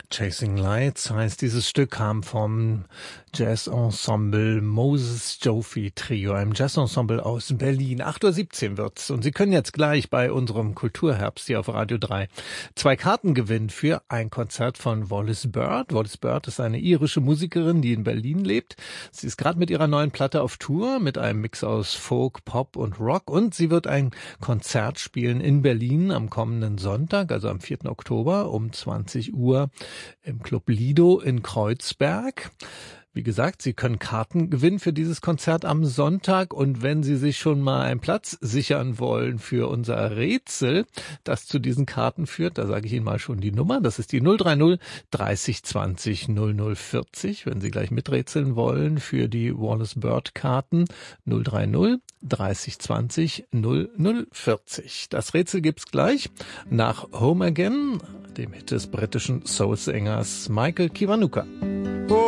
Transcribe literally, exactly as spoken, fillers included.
Chasing Lights heißt dieses Stück, kam vom Jazzensemble Moses Jofi Trio, einem Jazzensemble aus Berlin. acht Uhr siebzehn wird's und Sie können jetzt gleich bei unserem Kulturherbst hier auf Radio drei zwei Karten gewinnen für ein Konzert von Wallis Bird. Wallis Bird ist eine irische Musikerin, die in Berlin lebt. Sie ist gerade mit ihrer neuen Platte auf Tour mit einem Mix aus Folk, Pop und Rock und sie wird ein Konzert spielen in Berlin am kommenden Sonntag, also am vierten Oktober um zwanzig Uhr im Club Lido in Kreuzberg. Wie gesagt, Sie können Karten gewinnen für dieses Konzert am Sonntag und wenn Sie sich schon mal einen Platz sichern wollen für unser Rätsel, das zu diesen Karten führt, da sage ich Ihnen mal schon die Nummer, das ist die null drei null dreißig zwanzig null null vierzig, wenn Sie gleich miträtseln wollen für die Wallis Bird Karten, null drei null dreißig zwanzig null null vierzig. Das Rätsel gibt's gleich nach Home Again, dem Hit des britischen Soul-Sängers Michael Kiwanuka.